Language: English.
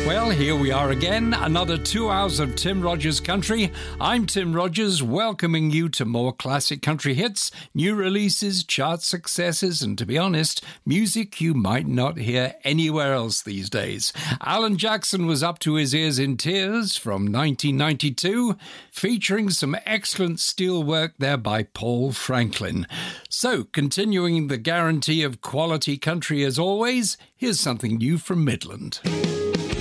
Well, here we are again, another 2 hours of Tim Rogers Country. I'm Tim Rogers, welcoming you to more classic country hits, new releases, chart successes, and to be honest, music you might not hear anywhere else these days. Alan Jackson was up to his ears in tears from 1992, featuring some excellent steel work there by Paul Franklin. So, continuing the guarantee of quality country as always, here's something new from Midland.